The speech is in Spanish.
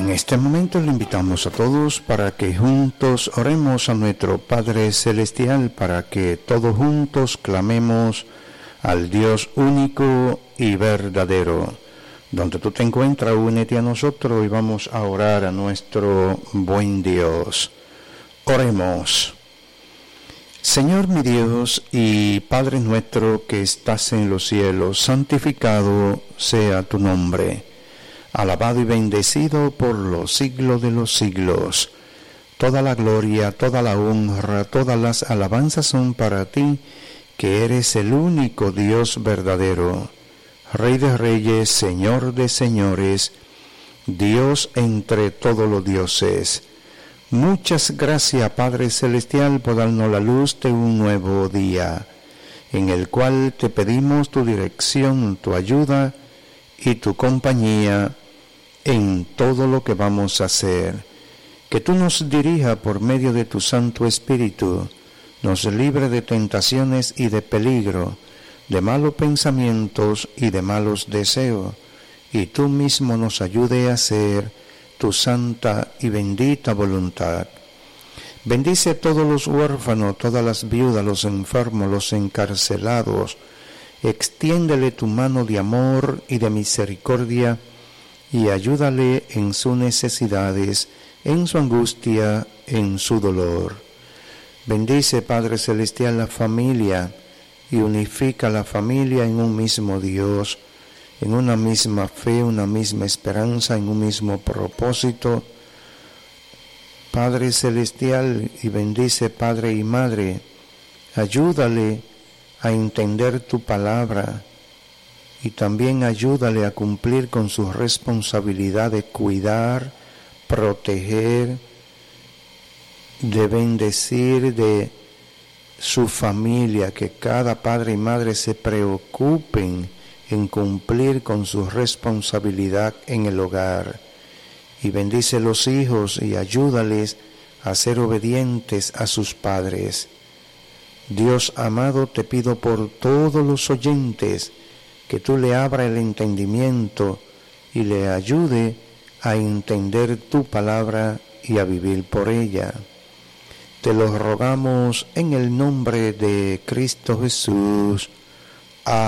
En este momento le invitamos a todos para que juntos oremos a nuestro Padre Celestial, para que todos juntos clamemos al Dios único y verdadero. Donde tú te encuentras, únete a nosotros y vamos a orar a nuestro buen Dios. Oremos. Señor mi Dios y Padre nuestro que estás en los cielos, santificado sea tu nombre. Alabado y bendecido por los siglos de los siglos. Toda la gloria, toda la honra, todas las alabanzas son para ti, que eres el único Dios verdadero, Rey de reyes, Señor de señores, Dios entre todos los dioses. Muchas gracias, Padre Celestial, por darnos la luz de un nuevo día, en el cual te pedimos tu dirección, tu ayuda y tu compañía en todo lo que vamos a hacer. Que tú nos dirijas por medio de tu Santo Espíritu, nos libre de tentaciones y de peligro, de malos pensamientos y de malos deseos, y tú mismo nos ayude a hacer tu santa y bendita voluntad. Bendice a todos los huérfanos, todas las viudas, los enfermos, los encarcelados. Extiéndele tu mano de amor y de misericordia y ayúdale en sus necesidades, en su angustia, en su dolor. Bendice, Padre Celestial, la familia y unifica la familia en un mismo Dios, en una misma fe, una misma esperanza, en un mismo propósito. Padre Celestial, y bendice Padre y Madre, ayúdale a entender tu palabra y también ayúdale a cumplir con su responsabilidad de cuidar, proteger, de bendecir de su familia, que cada padre y madre se preocupen en cumplir con su responsabilidad en el hogar. Y bendice los hijos y ayúdales a ser obedientes a sus padres. Dios amado, te pido por todos los oyentes que tú le abras el entendimiento y le ayude a entender tu palabra y a vivir por ella. Te lo rogamos en el nombre de Cristo Jesús.